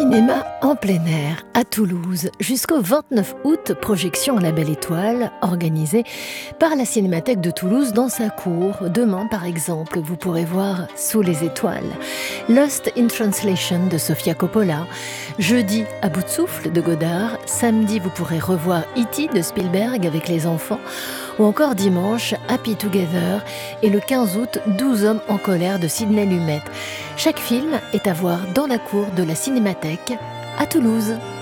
Cinéma en plein air à Toulouse jusqu'au 29 août, projection à la Belle Étoile organisée par la Cinémathèque de Toulouse dans sa cour. Demain par exemple, vous pourrez voir Sous les étoiles, Lost in Translation de Sofia Coppola, jeudi À bout de souffle de Godard, samedi vous pourrez revoir E.T. de Spielberg avec les enfants, ou encore dimanche Happy Together et le 15 août 12 hommes en colère de Sidney Lumet. Chaque film est à voir dans la cour de la Cinémathèque à Toulouse.